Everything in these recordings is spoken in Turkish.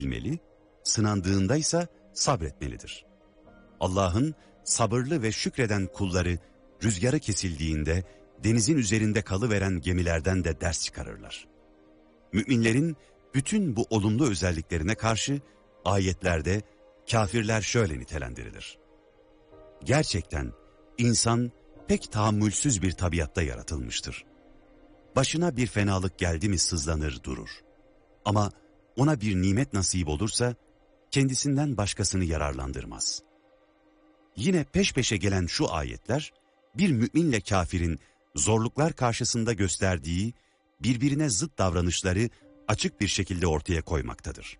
bilmeli, sınandığında ise sabretmelidir. Allah'ın sabırlı ve şükreden kulları rüzgarı kesildiğinde denizin üzerinde kalıveren gemilerden de ders çıkarırlar. Müminlerin bütün bu olumlu özelliklerine karşı ayetlerde kafirler şöyle nitelendirilir. Gerçekten insan pek tahammülsüz bir tabiatta yaratılmıştır. Başına bir fenalık geldi mi sızlanır durur. Ama ona bir nimet nasip olursa kendisinden başkasını yararlandırmaz. Yine peş peşe gelen şu ayetler bir müminle kafirin zorluklar karşısında gösterdiği birbirine zıt davranışları açık bir şekilde ortaya koymaktadır.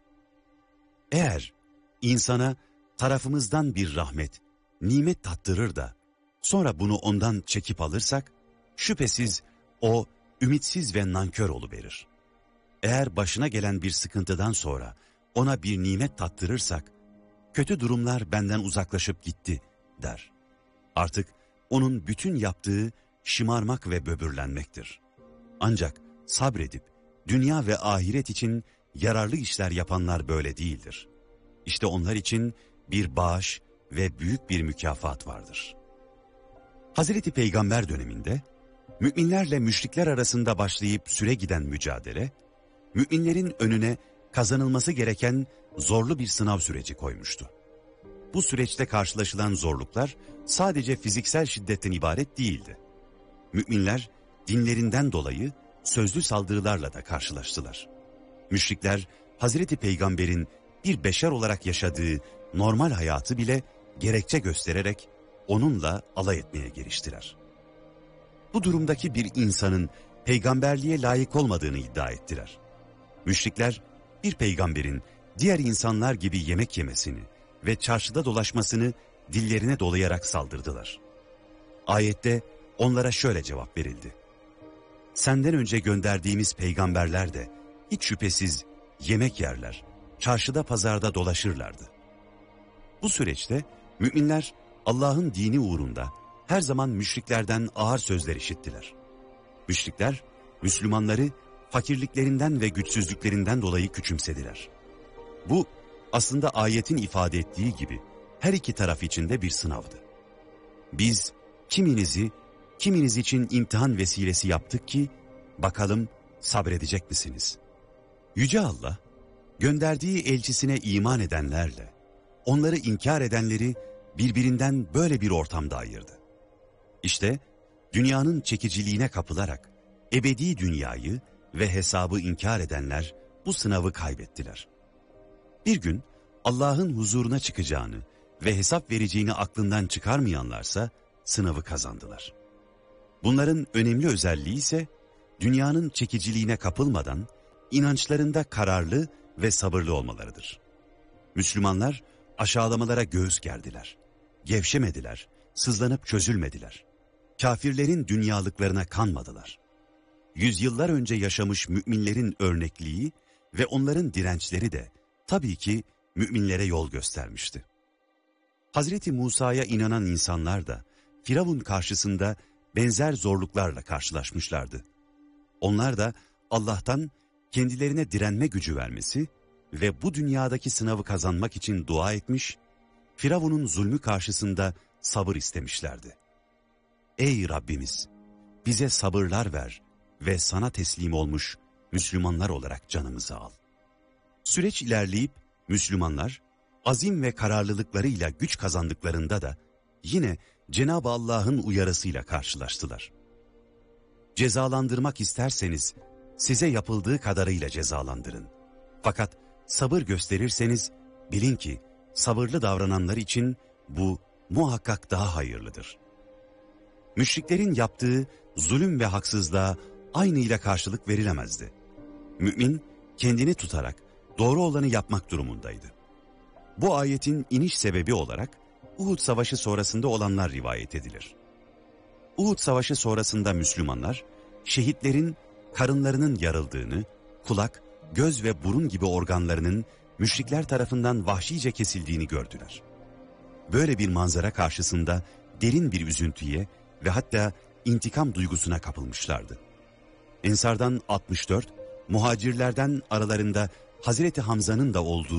Eğer insana tarafımızdan bir rahmet, nimet tattırır da sonra bunu ondan çekip alırsak şüphesiz o ümitsiz ve nankör oluverir. Eğer başına gelen bir sıkıntıdan sonra ona bir nimet tattırırsak kötü durumlar benden uzaklaşıp gitti der. Artık onun bütün yaptığı şımarmak ve böbürlenmektir. Ancak sabredip dünya ve ahiret için yararlı işler yapanlar böyle değildir. İşte onlar için bir bağış ve büyük bir mükafat vardır. Hazreti Peygamber döneminde müminlerle müşrikler arasında başlayıp süre giden mücadele, müminlerin önüne kazanılması gereken zorlu bir sınav süreci koymuştu. Bu süreçte karşılaşılan zorluklar sadece fiziksel şiddetten ibaret değildi. Müminler dinlerinden dolayı sözlü saldırılarla da karşılaştılar. Müşrikler Hazreti Peygamber'in bir beşer olarak yaşadığı normal hayatı bile gerekçe göstererek onunla alay etmeye giriştiler. Bu durumdaki bir insanın peygamberliğe layık olmadığını iddia ettiler. Müşrikler bir peygamberin diğer insanlar gibi yemek yemesini ve çarşıda dolaşmasını dillerine dolayarak saldırdılar. Ayette onlara şöyle cevap verildi. Senden önce gönderdiğimiz peygamberler de hiç şüphesiz yemek yerler, çarşıda pazarda dolaşırlardı. Bu süreçte müminler Allah'ın dini uğrunda her zaman müşriklerden ağır sözler işittiler. Müşrikler Müslümanları fakirliklerinden ve güçsüzlüklerinden dolayı küçümsediler. Bu aslında ayetin ifade ettiği gibi her iki taraf için de bir sınavdı. Biz kiminiz için imtihan vesilesi yaptık ki bakalım sabredecek misiniz? Yüce Allah gönderdiği elçisine iman edenlerle onları inkar edenleri birbirinden böyle bir ortamda ayırdı. İşte dünyanın çekiciliğine kapılarak ebedi dünyayı ve hesabı inkar edenler bu sınavı kaybettiler. Bir gün Allah'ın huzuruna çıkacağını ve hesap vereceğini aklından çıkarmayanlarsa sınavı kazandılar. Bunların önemli özelliği ise dünyanın çekiciliğine kapılmadan inançlarında kararlı ve sabırlı olmalarıdır. Müslümanlar aşağılamalara göğüs gerdiler, gevşemediler, sızlanıp çözülmediler. Kafirlerin dünyalıklarına kanmadılar. Yüzyıllar önce yaşamış müminlerin örnekliği ve onların dirençleri de tabii ki müminlere yol göstermişti. Hazreti Musa'ya inanan insanlar da Firavun karşısında benzer zorluklarla karşılaşmışlardı. Onlar da Allah'tan kendilerine direnme gücü vermesi ve bu dünyadaki sınavı kazanmak için dua etmiş, Firavun'un zulmü karşısında sabır istemişlerdi. Ey Rabbimiz! Bize sabırlar ver ve sana teslim olmuş Müslümanlar olarak canımızı al. Süreç ilerleyip Müslümanlar azim ve kararlılıklarıyla güç kazandıklarında da yine Cenab-ı Allah'ın uyarısıyla karşılaştılar. Cezalandırmak isterseniz size yapıldığı kadarıyla cezalandırın. Fakat sabır gösterirseniz bilin ki sabırlı davrananlar için bu muhakkak daha hayırlıdır. Müşriklerin yaptığı zulüm ve haksızlığa aynıyla karşılık verilemezdi. Mümin kendini tutarak doğru olanı yapmak durumundaydı. Bu ayetin iniş sebebi olarak Uhud Savaşı sonrasında olanlar rivayet edilir. Uhud Savaşı sonrasında Müslümanlar şehitlerin karınlarının yarıldığını, kulak, göz ve burun gibi organlarının müşrikler tarafından vahşice kesildiğini gördüler. Böyle bir manzara karşısında derin bir üzüntüye ve hatta intikam duygusuna kapılmışlardı. Ensardan 64, muhacirlerden aralarında Hazreti Hamza'nın da olduğu